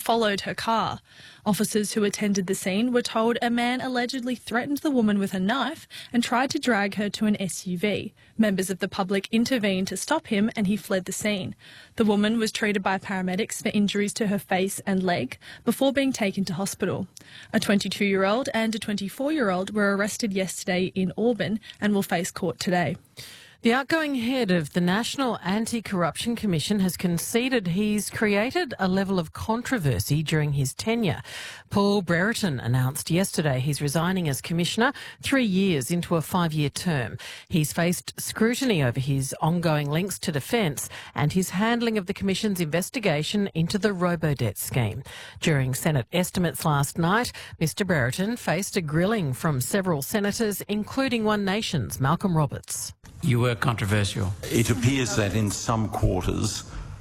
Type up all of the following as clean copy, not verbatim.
followed her car. Officers who attended the scene were told a man allegedly threatened the woman with a knife and tried to drag her to an SUV. Members of the public intervened to stop him and he fled the scene. The woman was treated by paramedics for injuries to her face and leg before being taken to hospital. A 22-year-old and a 24-year-old were arrested yesterday in Auburn and will face court today. The outgoing head of the National Anti-Corruption Commission has conceded he's created a level of controversy during his tenure. Paul Brereton announced yesterday he's resigning as Commissioner 3 years into a 5-year term. He's faced scrutiny over his ongoing links to defence and his handling of the Commission's investigation into the Robodebt scheme. During Senate estimates last night, Mr Brereton faced a grilling from several senators, including One Nation's Malcolm Roberts. You were controversial. It appears that in some quarters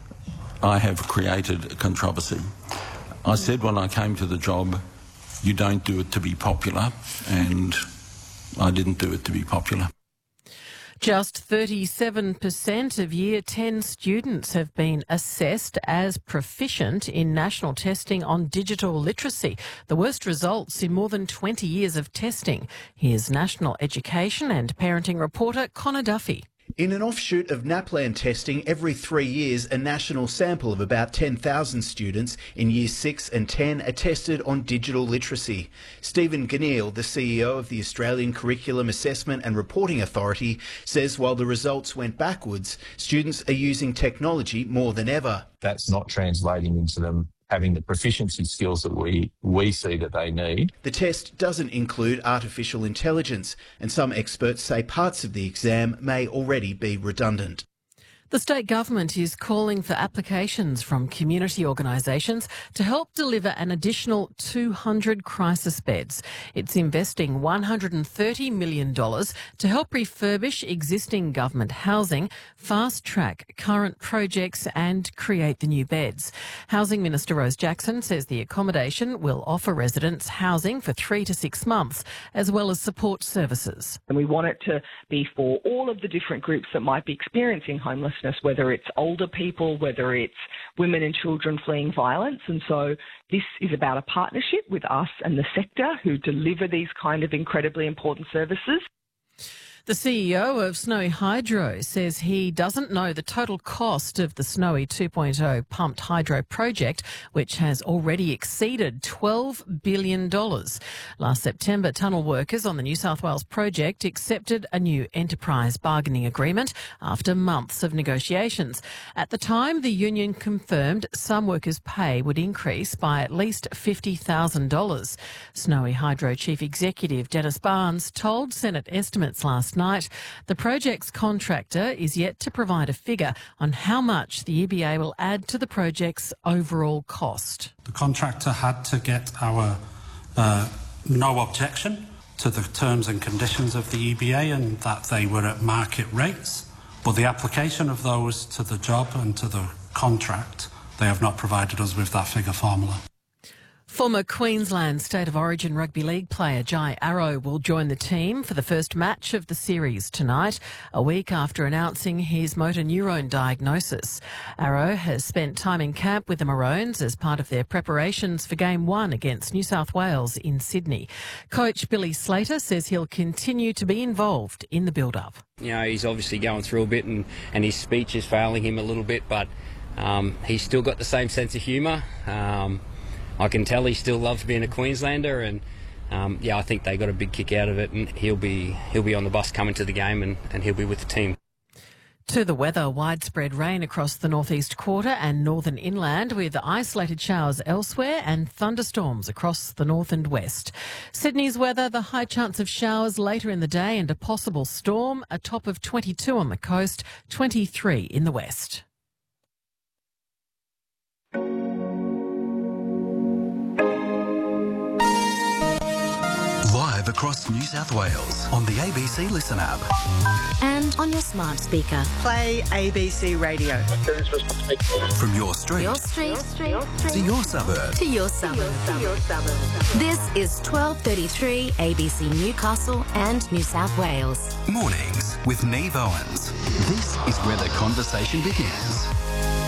I have created a controversy. I said when I came to the job, you don't do it to be popular, and I didn't do it to be popular. Just 37% of Year 10 students have been assessed as proficient in national testing on digital literacy, the worst results in more than 20 years of testing. Here's National Education and Parenting reporter Connor Duffy. In an offshoot of NAPLAN testing, every 3 years a national sample of about 10,000 students in Years 6 and 10 are tested on digital literacy. Stephen Ganneil, the CEO of the Australian Curriculum Assessment and Reporting Authority, says while the results went backwards, students are using technology more than ever. That's not translating into them having the proficiency skills that we see that they need. The test doesn't include artificial intelligence, and some experts say parts of the exam may already be redundant. The state government is calling for applications from community organisations to help deliver an additional 200 crisis beds. It's investing $130 million to help refurbish existing government housing, fast-track current projects and create the new beds. Housing Minister Rose Jackson says the accommodation will offer residents housing for 3 to 6 months, as well as support services. And we want it to be for all of the different groups that might be experiencing homelessness, whether it's older people, whether it's women and children fleeing violence. And so this is about a partnership with us and the sector who deliver these kind of incredibly important services. The CEO of Snowy Hydro says he doesn't know the total cost of the Snowy 2.0 pumped hydro project, which has already exceeded $12 billion. Last September, tunnel workers on the New South Wales project accepted a new enterprise bargaining agreement after months of negotiations. At the time, the union confirmed some workers' pay would increase by at least $50,000. Snowy Hydro Chief Executive Dennis Barnes told Senate estimates last night the project's contractor is yet to provide a figure on how much the EBA will add to the project's overall cost. The contractor had to get our no objection to the terms and conditions of the EBA and that they were at market rates, but the application of those to the job and to the contract, they have not provided us with that figure formula. Former Queensland State of Origin Rugby League player Jai Arrow will join the team for the first match of the series tonight, a week after announcing his motor neurone diagnosis. Arrow has spent time in camp with the Maroons as part of their preparations for Game 1 against New South Wales in Sydney. Coach Billy Slater says he'll continue to be involved in the build-up. You know, he's obviously going through a bit and his speech is failing him a little bit, but he's still got the same sense of humour. I can tell he still loves being a Queenslander, and I think they got a big kick out of it, and he'll be on the bus coming to the game, and he'll be with the team. To the weather, widespread rain across the northeast quarter and northern inland, with isolated showers elsewhere and thunderstorms across the north and west. Sydney's weather, the high chance of showers later in the day and a possible storm, a top of 22 on the coast, 23 in the west. Live across New South Wales on the ABC Listen app. And on your smart speaker. Play ABC Radio. From your street, to your suburb. To your suburb. This is 12:33 ABC Newcastle and New South Wales. Mornings with Neve Owens. This is where the conversation begins.